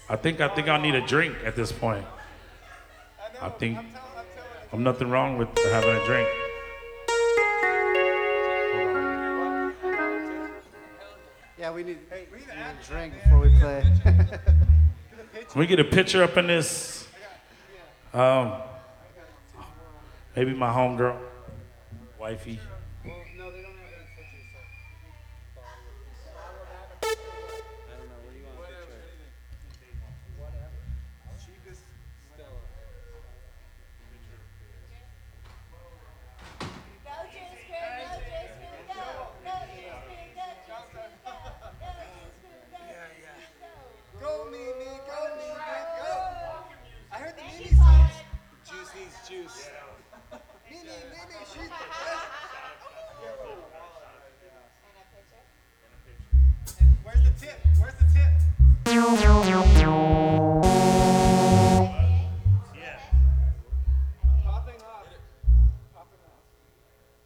I think I need a drink at this point. I think I'm nothing wrong with having a drink. Yeah, we need a drink before we play. Can we get a picture up in this? Maybe my homegirl, wifey.